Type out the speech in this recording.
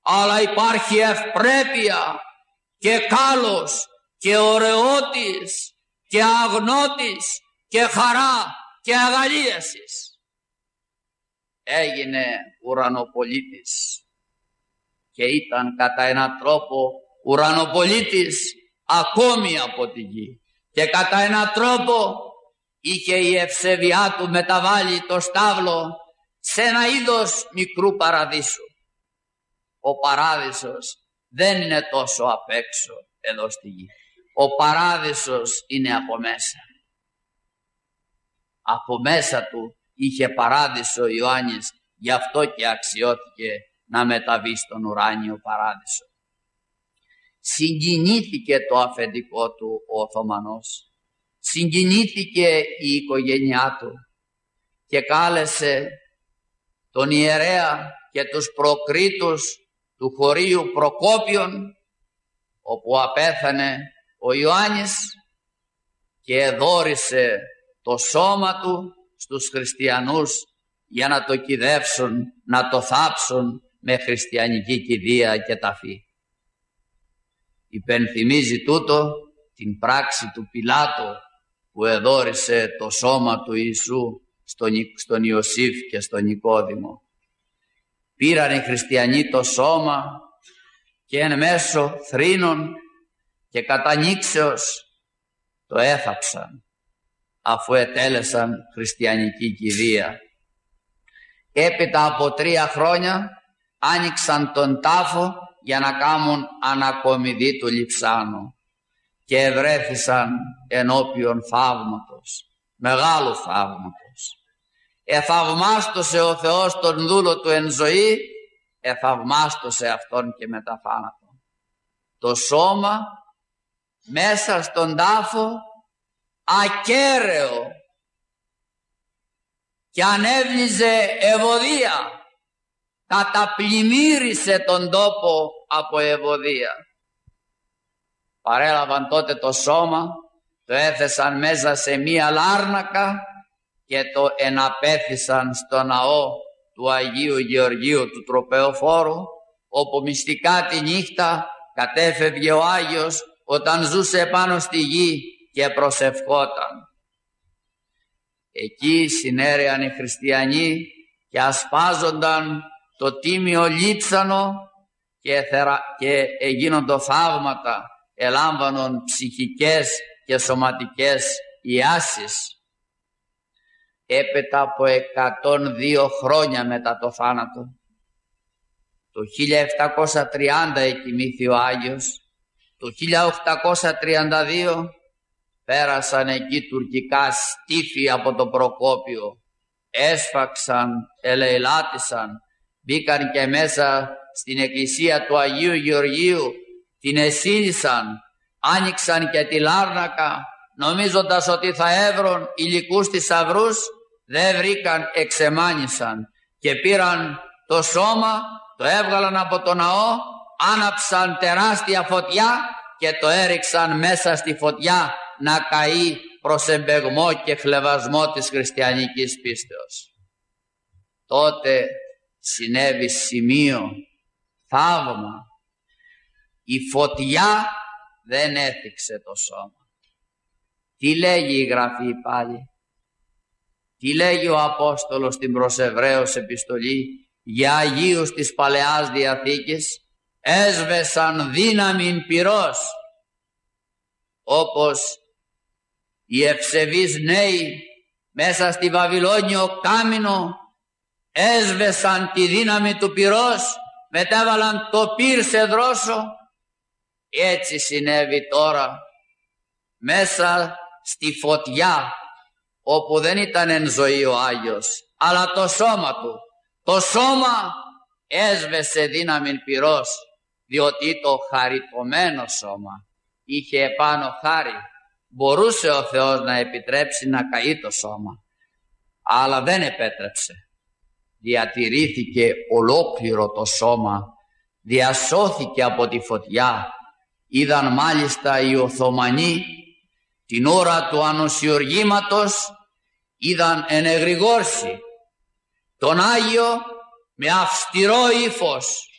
αλλά υπάρχει ευπρέπεια και κάλος και ωραιότης και αγνότης και χαρά και αγαλίασης. Έγινε ουρανοπολίτης και ήταν κατά έναν τρόπο ουρανοπολίτης ακόμη από τη γη, και κατά έναν τρόπο είχε η ευσεβιά του μεταβάλει το στάβλο σε ένα είδος μικρού παραδείσου. Ο παράδεισος δεν είναι τόσο απ' έξω εδώ στη γη. Ο παράδεισος είναι από μέσα. Από μέσα του είχε παράδεισο ο Ιωάννης, γι' αυτό και αξιώθηκε να μεταβεί στον ουράνιο παράδεισο. Συγκινήθηκε το αφεντικό του ο Οθωμανός, συγκινήθηκε η οικογένειά του και κάλεσε τον ιερέα και τους προκρίτους του χωρίου Προκόπιον, όπου απέθανε ο Ιωάννης, και δώρισε το σώμα του στους χριστιανούς για να το κηδεύσουν, να το θάψουν με χριστιανική κηδεία και ταφή. Υπενθυμίζει τούτο την πράξη του Πιλάτου που εδώρισε το σώμα του Ιησού στον Ιωσήφ και στον Νικόδημο. Πήραν οι χριστιανοί το σώμα και εν μέσω θρήνων και κατανήξεως το έθαψαν, αφού ετέλεσαν χριστιανική κηδεία. Έπειτα από 3 χρόνια άνοιξαν τον τάφο για να κάνουν ανακομιδή του λειψάνου και ευρέθησαν ενώπιον θαύματος, μεγάλου θαύματος. Εθαυμάστωσε ο Θεός τον δούλο του εν ζωή, εθαυμάστωσε αυτόν και μετά θάνατο. Το σώμα μέσα στον τάφο ακέραιο και ανέβνιζε ευωδία, καταπλημμύρισε τον τόπο από ευωδία. Παρέλαβαν τότε το σώμα, το έθεσαν μέσα σε μία λάρνακα και το εναπέθησαν στο ναό του Αγίου Γεωργίου του Τροπεοφόρου, όπου μυστικά τη νύχτα κατέφευγε ο Άγιος όταν ζούσε πάνω στη γη και προσευχόταν. Εκεί συνέρεαν οι χριστιανοί και ασπάζονταν το τίμιο λείψανο και έγινονται θαύματα, ελάμβανον ψυχικές και σωματικές ιάσεις. Έπειτα από 102 χρόνια μετά το θάνατο, το 1730 εκοιμήθη ο Άγιος, το 1832 πέρασαν εκεί τουρκικά στίφοι από το Προκόπιο, έσφαξαν, ελεηλάτησαν, μπήκαν και μέσα στην εκκλησία του Αγίου Γεωργίου, την εσύνησαν, άνοιξαν και τη λάρνακα, νομίζοντας ότι θα έβρουν υλικούς θησαυρούς, δεν βρήκαν, εξεμάνησαν και πήραν το σώμα, το έβγαλαν από το ναό, άναψαν τεράστια φωτιά και το έριξαν μέσα στη φωτιά να καεί προς εμπεγμό και χλευασμό της χριστιανικής πίστεως. Τότε συνέβη σημείο, θαύμα. Η φωτιά δεν έθιξε το σώμα. Τι λέγει η Γραφή πάλι? Τι λέγει ο Απόστολος στην προς Εβραίους επιστολή για Αγίους της Παλαιάς Διαθήκης? Έσβεσαν δύναμην πυρός, όπως οι ευσεβείς νέοι μέσα στη Βαβυλώνιο κάμινο έσβεσαν τη δύναμη του πυρός, μετέβαλαν το πυρ σε δρόσο. Έτσι συνέβη τώρα μέσα στη φωτιά, όπου δεν ήταν εν ζωή ο Άγιος, αλλά το σώμα του. Το σώμα έσβεσε δύναμην πυρός, διότι το χαριτωμένο σώμα είχε επάνω χάρη. Μπορούσε ο Θεός να επιτρέψει να καεί το σώμα, αλλά δεν επέτρεψε. Διατηρήθηκε ολόκληρο το σώμα, διασώθηκε από τη φωτιά. Είδαν μάλιστα οι Οθωμανοί την ώρα του ανοσιοργήματος, είδαν εν εγρηγόρση τον Άγιο με αυστηρό ύφος